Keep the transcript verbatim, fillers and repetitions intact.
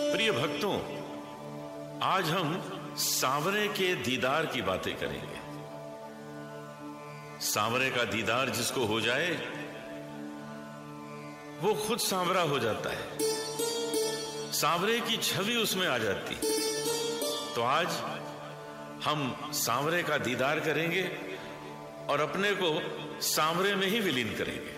प्रिय भक्तों, आज हम सांवरे के दीदार की बातें करेंगे। सांवरे का दीदार जिसको हो जाए वो खुद सांवरा हो जाता है, सांवरे की छवि उसमें आ जाती। तो आज हम सांवरे का दीदार करेंगे और अपने को सांवरे में ही विलीन करेंगे।